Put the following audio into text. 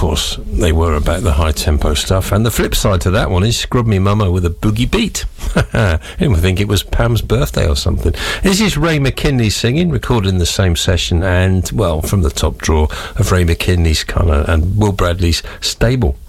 course, they were about the high-tempo stuff. And the flip side to that one is Scrub Me Mama with a boogie beat. Anyone think it was Pam's birthday or something? This is Ray McKinley singing, recorded in the same session, and, well, from the top drawer of Ray McKinley's kind of and Will Bradley's stable.